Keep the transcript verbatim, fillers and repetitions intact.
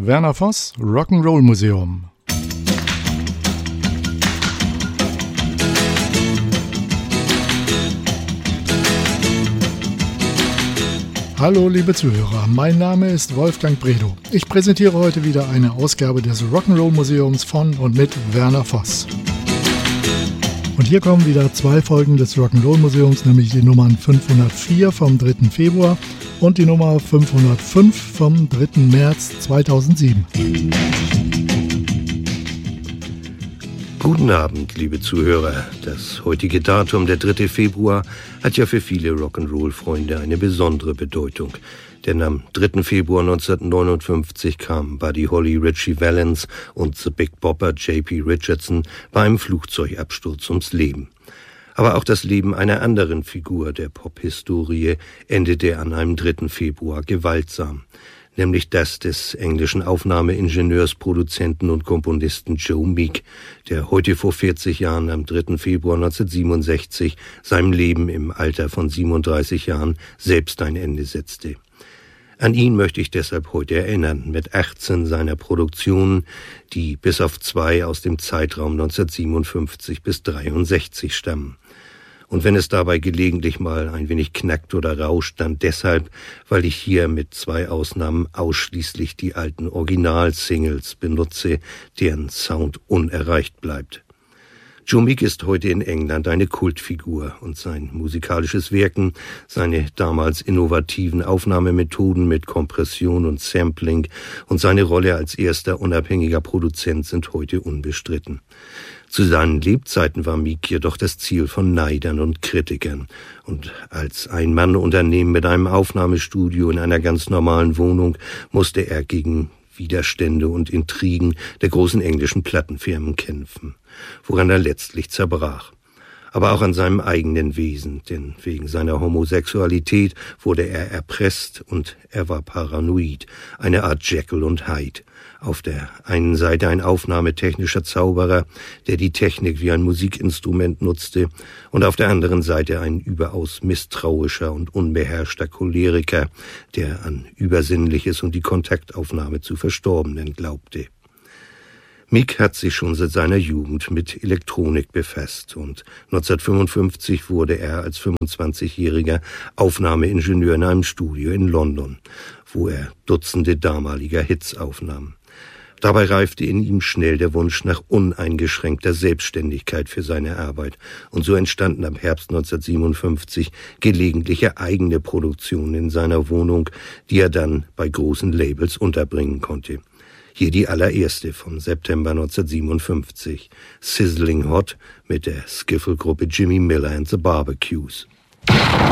Werner Voss, Rock'n'Roll Museum. Hallo liebe Zuhörer, mein Name ist Wolfgang Bredow. Ich präsentiere heute wieder eine Ausgabe des Rock'n'Roll Museums von und mit Werner Voss. Und hier kommen wieder zwei Folgen des Rock'n'Roll Museums, nämlich die Nummern fünfhundertvier vom dritten Februar und die Nummer fünfhundertfünf vom dritten März zweitausendsieben. Guten Abend, liebe Zuhörer. Das heutige Datum, der dritte Februar, hat ja für viele Rock'n'Roll-Freunde eine besondere Bedeutung. Denn am dritten Februar neunzehnhundertneunundfünfzig kamen Buddy Holly, Ritchie Valens und The Big Bopper J P Richardson bei einem Flugzeugabsturz ums Leben. Aber auch das Leben einer anderen Figur der Pop-Historie endete an einem dritten Februar gewaltsam. Nämlich das des englischen Aufnahmeingenieurs, Produzenten und Komponisten Joe Meek, der heute vor vierzig Jahren am dritten Februar neunzehnhundertsiebenundsechzig seinem Leben im Alter von siebenunddreißig Jahren selbst ein Ende setzte. An ihn möchte ich deshalb heute erinnern, mit achtzehn seiner Produktionen, die bis auf zwei aus dem Zeitraum neunzehnhundertsiebenundfünfzig bis dreiundsechzig stammen. Und wenn es dabei gelegentlich mal ein wenig knackt oder rauscht, dann deshalb, weil ich hier mit zwei Ausnahmen ausschließlich die alten Original-Singles benutze, deren Sound unerreicht bleibt. Joe Meek ist heute in England eine Kultfigur und sein musikalisches Wirken, seine damals innovativen Aufnahmemethoden mit Kompression und Sampling und seine Rolle als erster unabhängiger Produzent sind heute unbestritten. Zu seinen Lebzeiten war Meek jedoch das Ziel von Neidern und Kritikern. Und als Ein-Mann-Unternehmen mit einem Aufnahmestudio in einer ganz normalen Wohnung musste er gegen Widerstände und Intrigen der großen englischen Plattenfirmen kämpfen, woran er letztlich zerbrach. Aber auch an seinem eigenen Wesen, denn wegen seiner Homosexualität wurde er erpresst und er war paranoid, eine Art Jekyll und Hyde. Auf der einen Seite ein aufnahmetechnischer Zauberer, der die Technik wie ein Musikinstrument nutzte, und auf der anderen Seite ein überaus misstrauischer und unbeherrschter Choleriker, der an Übersinnliches und die Kontaktaufnahme zu Verstorbenen glaubte. Meek hat sich schon seit seiner Jugend mit Elektronik befasst und neunzehnhundertfünfundfünfzig wurde er als fünfundzwanzigjähriger Aufnahmeingenieur in einem Studio in London, wo er Dutzende damaliger Hits aufnahm. Dabei reifte in ihm schnell der Wunsch nach uneingeschränkter Selbstständigkeit für seine Arbeit und so entstanden ab Herbst neunzehnhundertsiebenundfünfzig gelegentliche eigene Produktionen in seiner Wohnung, die er dann bei großen Labels unterbringen konnte. Hier die allererste vom September neunzehnhundertsiebenundfünfzig, Sizzling Hot mit der Skiffle-Gruppe Jimmy Miller and the Barbecues.